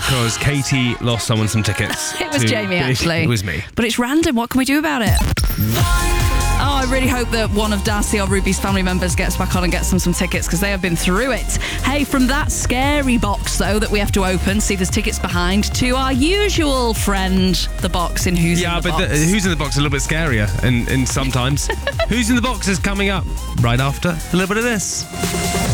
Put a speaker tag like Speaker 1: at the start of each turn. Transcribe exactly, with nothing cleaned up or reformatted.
Speaker 1: because Katie lost someone some tickets.
Speaker 2: It was
Speaker 1: to-
Speaker 2: Jamie, actually.
Speaker 1: It was me.
Speaker 2: But it's random. What can we do about it? Oh, I really hope that one of Darcy or Ruby's family members gets back on and gets them some tickets because they have been through it. Hey, from that scary box, though, that we have to open, see if there's tickets behind, to our usual friend, the box in Who's
Speaker 1: Yeah,
Speaker 2: in the
Speaker 1: but
Speaker 2: Box.
Speaker 1: the, Who's in the Box is a little bit scarier, and, and sometimes. Who's in the Box is coming up right after a little bit of this.